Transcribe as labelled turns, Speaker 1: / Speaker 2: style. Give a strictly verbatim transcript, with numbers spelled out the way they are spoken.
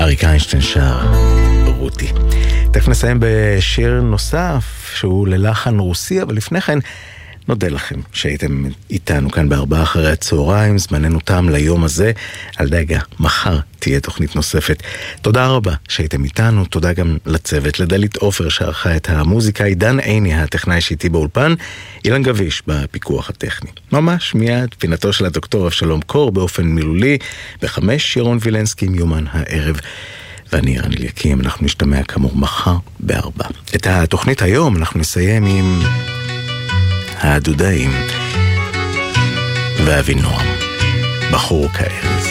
Speaker 1: אריק איינשטיין שר רותי. תכף נסיים בשיר נוסף שהוא ללחן רוסי, אבל לפני כן נודה לכם שהייתם איתנו כאן בארבעה אחרי הצהריים. זמננו תם ליום הזה. על דאגה, מחר תהיה תוכנית נוספת. תודה רבה שהייתם איתנו. תודה גם לצוות, לדלית אופר שערכה את המוזיקה, עידן עיני הטכנאי שאיתי באולפן, אילן גביש בפיקוח הטכני. ממש מיד פינתו של הדוקטור אבשלום קור באופן מילולי, בחמש ירון וילנסקי עם יומן הערב. ואני רן אליקים, אנחנו נשתמע כאמור מחר בארבע. את התוכנית היום אנחנו נסיים עם הדודאים ואבי נועם, בחור כאלה.